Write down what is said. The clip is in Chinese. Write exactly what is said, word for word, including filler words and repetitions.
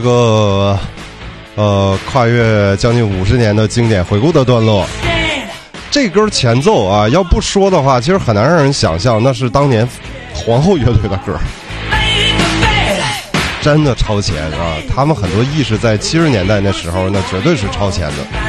这个呃跨越将近五十年的经典回顾的段落。这歌前奏啊，要不说的话，其实很难让人想象那是当年皇后乐队的歌，真的超前啊！他们很多意识在七十年代那时候，那绝对是超前的。